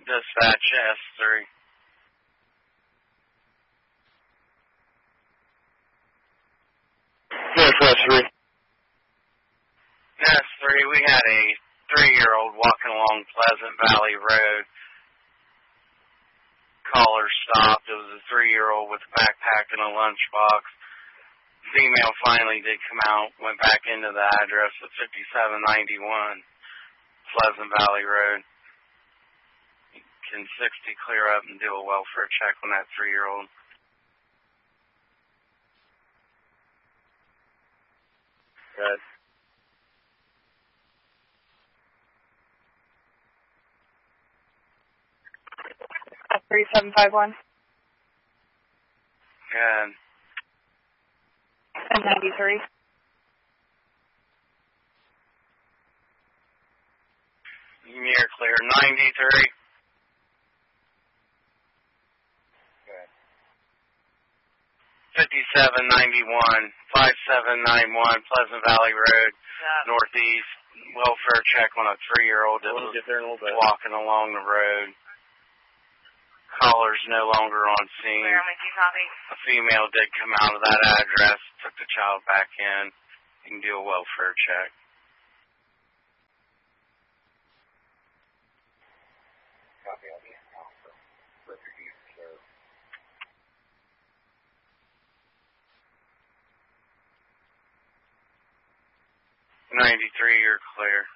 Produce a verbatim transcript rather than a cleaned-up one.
Dispatch S three. Yes, S three. S three, we had a three-year-old walking along Pleasant Valley Road. Caller stopped. It was a three-year-old with a backpack and a lunchbox. Female finally did come out, went back into the address of fifty-seven ninety-one Pleasant Valley Road. Can sixty clear up and do a welfare check on that three-year-old? Good. three seven five one. Good. And ninety-three. You're clear. ninety-three. Good. fifty-seven ninety-one, five seven nine one Pleasant Valley Road, Yeah. Northeast. Welfare check on a three-year-old that We'll was get there in a little bit. walking along the road. Caller's no longer on scene. Clear, I'm with you, copy. A female did come out of that address, took the child back in. You can do a welfare check. Copy on the offer. Refugee care. ninety-three, you're clear.